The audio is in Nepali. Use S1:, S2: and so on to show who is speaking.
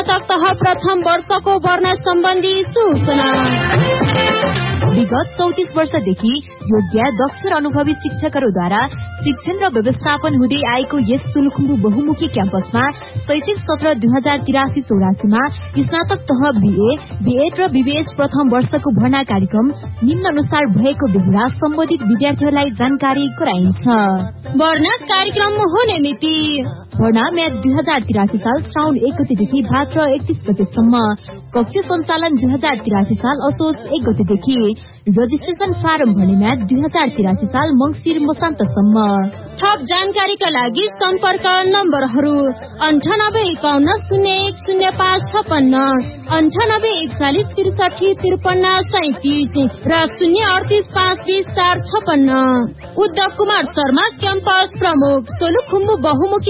S1: तह प्रथम वर्षको भर्ना सम्बन्धी सूचना।
S2: विगत 34 वर्षदेखि योग्य दक्ष र अनुभवी शिक्षकहरूद्वारा शिक्षण र व्यवस्थापन हुँदै आएको यस सोलुखुम्बु बहुमुखी क्याम्पसमा शैक्षिक सत्र 2083-84 मा स्नातक तह बीए, बीएड र बीबीएस प्रथम वर्षको भर्ना कार्यक्रम निम्नानुसार भएको बेहोरा सम्बन्धित विद्यार्थीहरूलाई जानकारी गराइन्छ।
S1: भर्ना कार्यक्रम हुने मिति
S2: भर्ना म्याद 2083 साल श्रावण 1 गतेदेखि भाद्र 31 गतेसम्म। कक्ष सञ्चालन 2083 साल असोज 1 गतेदेखि। रजिस्ट्रेशन फारम भर्ने म्याद 2083 साल मङ्सिर मसान्तसम्म।
S1: थप जानकारीका लागि सम्पर्क नम्बरहरू 9851010556, 9841435337 र 038520456। उद्धव कुमार शर्मा क्याम्पस प्रमुख, सोलुखुम्बु बहुमुखी